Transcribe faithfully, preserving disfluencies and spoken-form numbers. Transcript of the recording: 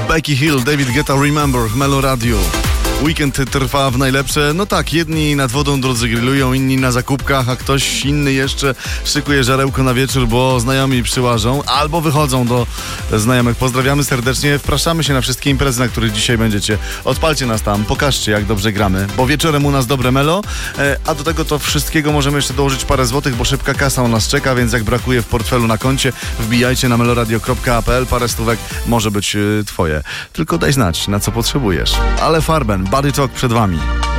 Becky Hill, David Guetta, Remember w Melo Radio. Weekend trwa w najlepsze. No tak, jedni nad wodą drudzy grillują, inni na zakupkach, a ktoś inny jeszcze szykuje żarełko na wieczór, bo znajomi przyłażą albo wychodzą do znajomych. Pozdrawiamy serdecznie, wpraszamy się na wszystkie imprezy, na których dzisiaj będziecie. Odpalcie nas tam, pokażcie, jak dobrze gramy, bo wieczorem u nas dobre melo, a do tego to wszystkiego możemy jeszcze dołożyć parę złotych, bo szybka kasa u nas czeka, więc jak brakuje w portfelu na koncie, wbijajcie na meloradio kropka p l, parę stówek może być twoje. Tylko daj znać, na co potrzebujesz. Ale Farben, Body Talk przed wami.